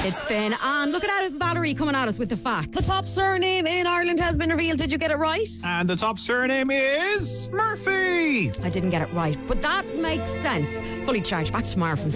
It's Finn. And look at Valerie coming at us with the facts. The top surname in Ireland has been revealed. Did you get it right? And the top surname is Murphy. I didn't get it right, but that makes sense. Fully charged back tomorrow from